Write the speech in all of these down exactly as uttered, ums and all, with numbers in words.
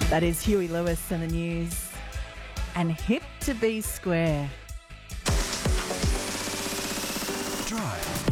That is Huey Lewis and the News. And Hip to Be Square. Drive.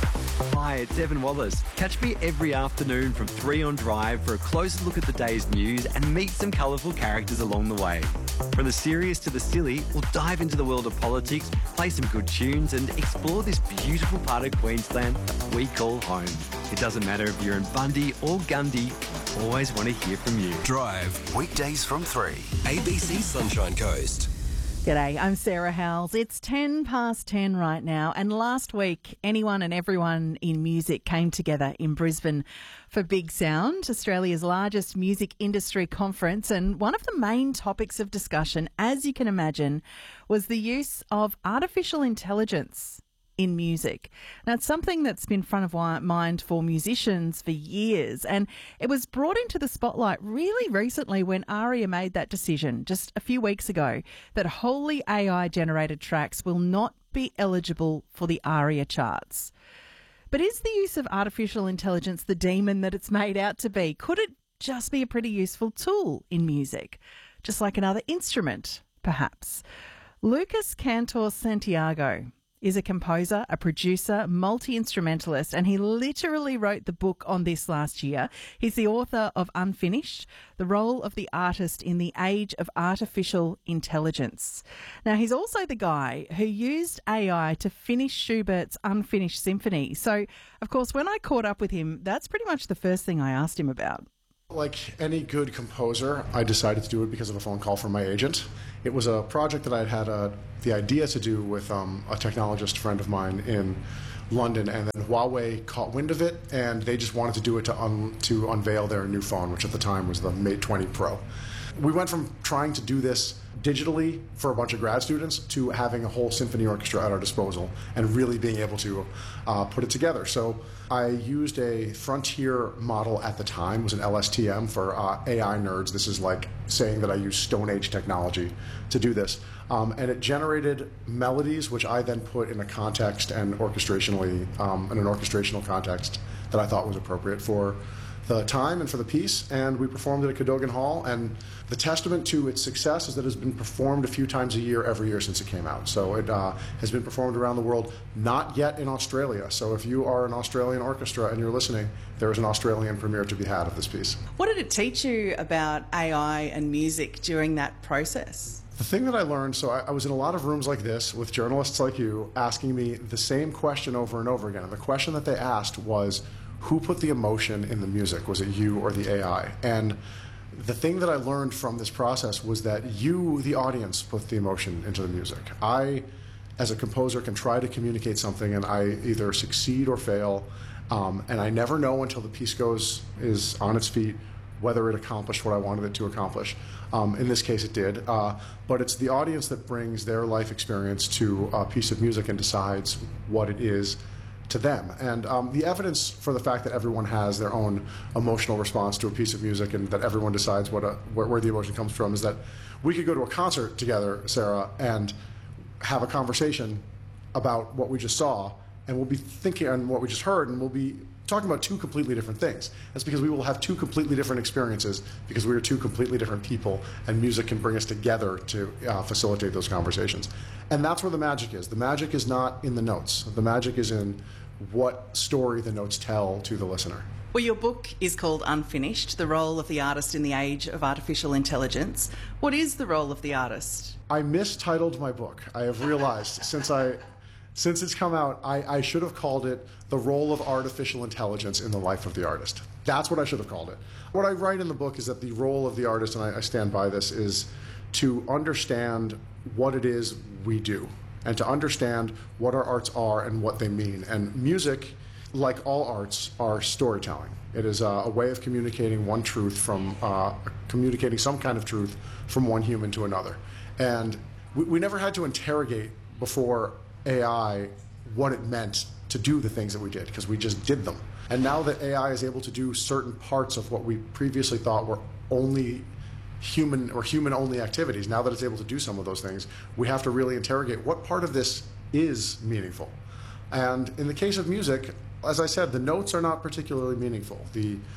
Hi, it's Evan Wallace. Catch me every afternoon from three on Drive for a closer look at the day's news and meet some colourful characters along the way. From the serious to the silly, we'll dive into the world of politics, play some good tunes and explore this beautiful part of Queensland that we call home. It doesn't matter if you're in Bundy or Gundy, I always want to hear from you. Drive, weekdays from three. A B C Sunshine Coast. G'day, I'm Sarah Howells. It's ten past ten right now, and last week anyone and everyone in music came together in Brisbane for Big Sound, Australia's largest music industry conference, and one of the main topics of discussion, as you can imagine, was the use of artificial intelligence in music. Now, it's something that's been front of mind for musicians for years, and it was brought into the spotlight really recently when ARIA made that decision just a few weeks ago that wholly A I-generated tracks will not be eligible for the ARIA charts. But is the use of artificial intelligence the demon that it's made out to be? Could it just be a pretty useful tool in music, just like another instrument, perhaps? Lucas Cantor Santiago is a composer, a producer, multi-instrumentalist, and he literally wrote the book on this last year. He's the author of Unfinished, The Role of the Artist in the Age of Artificial Intelligence. Now, he's also the guy who used A I to finish Schubert's Unfinished Symphony. So, of course, when I caught up with him, that's pretty much the first thing I asked him about. Like any good composer, I decided to do it because of a phone call from my agent. It was a project that I'd had uh, the idea to do with um, a technologist friend of mine in London, and then Huawei caught wind of it, and they just wanted to do it to, un- to unveil their new phone, which at the time was the Mate twenty Pro. We went from trying to do this digitally for a bunch of grad students to having a whole symphony orchestra at our disposal and really being able to uh, put it together. So I used a Frontier model at the time. It was an L S T M for uh, A I nerds. This is like saying that I use Stone Age technology to do this. Um, and it generated melodies, which I then put in a context and orchestrationally, um, in an orchestrational context that I thought was appropriate for the time and for the piece, and we performed it at Cadogan Hall, and the testament to its success is that it has been performed a few times a year every year since it came out. So it uh, has been performed around the world, not yet in Australia. So if you are an Australian orchestra and you're listening, there is an Australian premiere to be had of this piece. What did it teach you about A I and music during that process? The thing that I learned, so I, I was in a lot of rooms like this with journalists like you asking me the same question over and over again. And the question that they asked was, who put the emotion in the music? Was it you or the A I? And the thing that I learned from this process was that you, the audience, put the emotion into the music. I, as a composer, can try to communicate something, and I either succeed or fail, um, and I never know until the piece goes is on its feet whether it accomplished what I wanted it to accomplish. Um, in this case, it did. Uh, but it's the audience that brings their life experience to a piece of music and decides what it is to them. And um, the evidence for the fact that everyone has their own emotional response to a piece of music and that everyone decides what a, where, where the emotion comes from is that we could go to a concert together, Sarah, and have a conversation about what we just saw, and we'll be thinking on what we just heard, and we'll be talking about two completely different things. That's because we will have two completely different experiences because we are two completely different people, and music can bring us together to uh, facilitate those conversations. And that's where the magic is. The magic is not in the notes. The magic is in what story the notes tell to the listener. Well, your book is called Unfinished, The Role of the Artist in the Age of Artificial Intelligence. What is the role of the artist? I mistitled my book. I have realized since I... Since it's come out, I, I should have called it The Role of Artificial Intelligence in the Life of the Artist. That's what I should have called it. What I write in the book is that the role of the artist, and I, I stand by this, is to understand what it is we do and to understand what our arts are and what they mean. And music, like all arts, are storytelling. It is uh, a way of communicating one truth from, uh, communicating some kind of truth from one human to another. And we, we never had to interrogate before A I what it meant to do the things that we did, because we just did them. And now that A I is able to do certain parts of what we previously thought were only human or human-only activities, now that it's able to do some of those things, we have to really interrogate what part of this is meaningful. And in the case of music, as I said, the notes are not particularly meaningful. The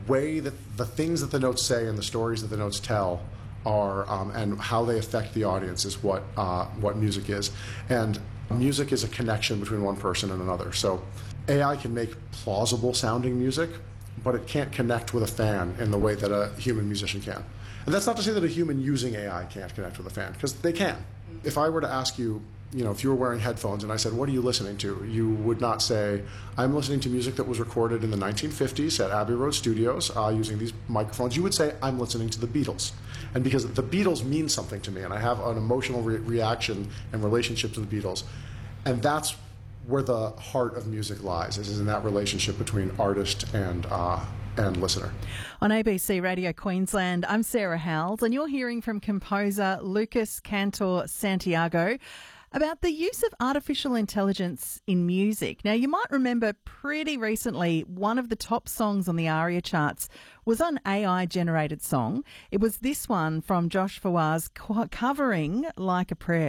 way that the things that the notes say and the stories that the notes tell are, um, and how they affect the audience is what uh, what music is. And music is a connection between one person and another. So A I can make plausible sounding music, but it can't connect with a fan in the way that a human musician can. And that's not to say that a human using A I can't connect with a fan, because they can. If I were to ask you, you know, if you were wearing headphones and I said, what are you listening to? You would not say, I'm listening to music that was recorded in the nineteen fifties at Abbey Road Studios uh, using these microphones. You would say, I'm listening to the Beatles. And because the Beatles mean something to me, and I have an emotional re- reaction and relationship to the Beatles. And that's where the heart of music lies, is in that relationship between artist and uh, and listener. On A B C Radio Queensland, I'm Sarah Howells, and you're hearing from composer Lucas Cantor Santiago about the use of artificial intelligence in music. Now, you might remember pretty recently one of the top songs on the ARIA charts was an A I-generated song. It was this one from Josh Fawaz co- covering Like a Prayer.